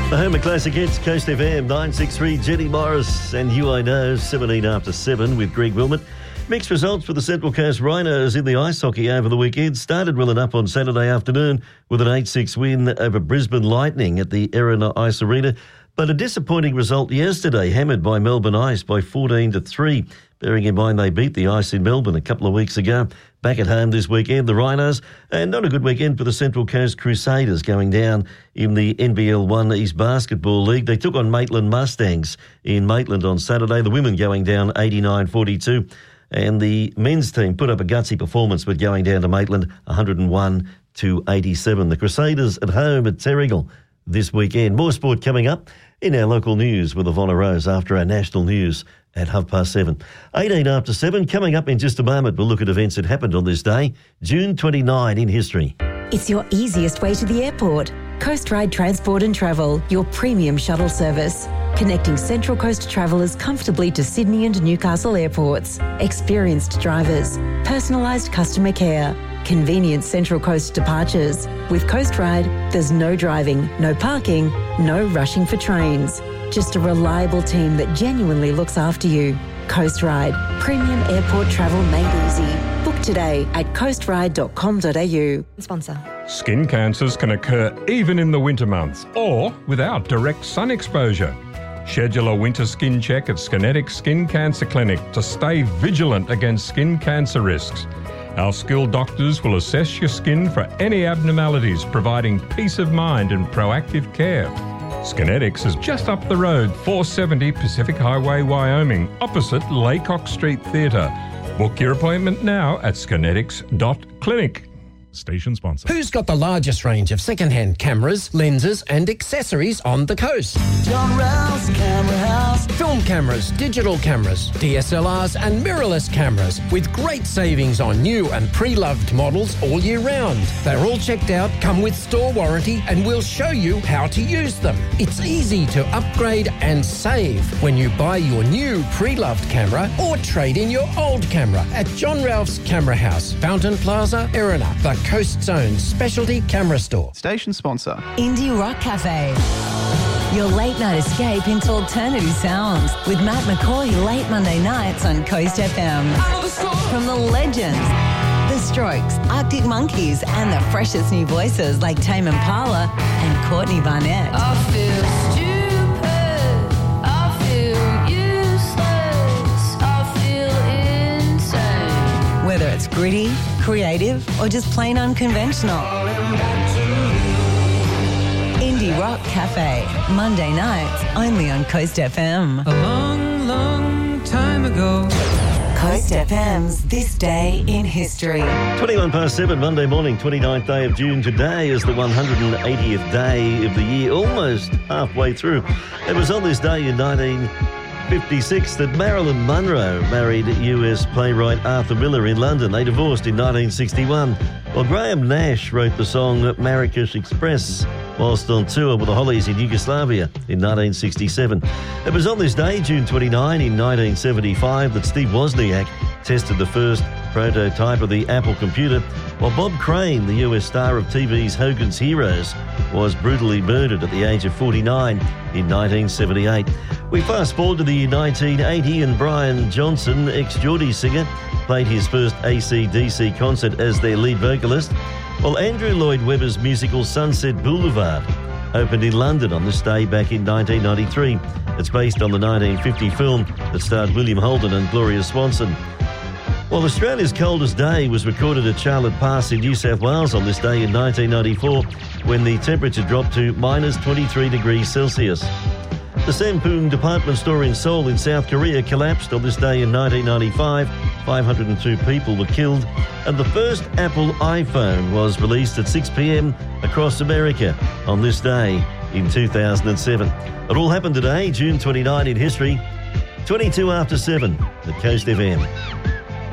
The home of classic hits, Coast FM, 963, Jenny Morris and You I Know, 17 after 7 with Greg Wilmot. Mixed results for the Central Coast Rhinos in the ice hockey over the weekend. Started well enough on Saturday afternoon with an 8-6 win over Brisbane Lightning at the Erina Ice Arena. But a disappointing result yesterday, hammered by Melbourne Ice by 14-3. Bearing in mind they beat the Ice in Melbourne a couple of weeks ago. Back at home this weekend, the Rhinos, and not a good weekend for the Central Coast Crusaders going down in the NBL 1 East Basketball League. They took on Maitland Mustangs in Maitland on Saturday. The women going down 89-42. And the men's team put up a gutsy performance, but going down to Maitland 101-87. The Crusaders at home at Terrigal this weekend. More sport coming up in our local news with Ivonna Rose after our national news at 7:30. 18 after 7. Coming up in just a moment, we'll look at events that happened on this day, June 29 in history. It's your easiest way to the airport. Coast Ride Transport and Travel, your premium shuttle service. Connecting Central Coast travellers comfortably to Sydney and Newcastle airports. Experienced drivers. Personalised customer care. Convenient Central Coast departures. With Coast Ride, there's no driving, no parking, no rushing for trains. Just a reliable team that genuinely looks after you. Coast Ride. Premium airport travel made easy. Book today at coastride.com.au. Sponsor. Skin cancers can occur even in the winter months or without direct sun exposure. Schedule a winter skin check at Skinetics Skin Cancer Clinic to stay vigilant against skin cancer risks. Our skilled doctors will assess your skin for any abnormalities, providing peace of mind and proactive care. Skinetics is just up the road, 470 Pacific Highway, Wyoming, opposite Laycock Street Theatre. Book your appointment now at skinetics.clinic. Station sponsor. Who's got the largest range of second-hand cameras, lenses and accessories on the coast? John Rouse Camera House. Film cameras, digital cameras, DSLRs and mirrorless cameras with great savings on new and pre-loved models all year round. They're all checked out, come with store warranty and we'll show you how to use them. It's easy to upgrade and save when you buy your new pre-loved camera or trade in your old camera at John Ralph's Camera House, Fountain Plaza, Erina, the Coast's own specialty camera store. Station sponsor. Indie Rock Cafe. Your late night escape into alternative sounds with Matt McCoy late Monday nights on Coast FM. From the legends, The Strokes, Arctic Monkeys and the freshest new voices like Tame Impala and Courtney Barnett. I feel stupid, I feel useless, I feel insane. Whether it's gritty, creative or just plain unconventional. Indie Rock Cafe, Monday nights only on Coast FM. A long, long time ago. Coast FM's This Day in History. 21 past 7, Monday morning, 29th day of June. Today is the 180th day of the year, almost halfway through. It was on this day in 1956 that Marilyn Monroe married US playwright Arthur Miller in London. They divorced in 1961. Well, Graham Nash wrote the song Marrakesh Express whilst on tour with the Hollies in Yugoslavia in 1967. It was on this day, June 29, in 1975, that Steve Wozniak tested the first prototype of the Apple computer, while Bob Crane, the US star of TV's Hogan's Heroes, was brutally murdered at the age of 49 in 1978. We fast forward to the year 1980 and Brian Johnson, ex-Geordie singer, played his first AC/DC concert as their lead vocalist, while Andrew Lloyd Webber's musical Sunset Boulevard opened in London on this day back in 1993. It's based on the 1950 film that starred William Holden and Gloria Swanson. Well, Australia's coldest day was recorded at Charlotte Pass in New South Wales on this day in 1994, when the temperature dropped to minus 23 degrees Celsius. The Sampoong department store in Seoul in South Korea collapsed on this day in 1995. 502 people were killed, and the first Apple iPhone was released at 6 p.m. across America on this day in 2007. It all happened today, June 29 in history, 22 after 7 at Coast FM.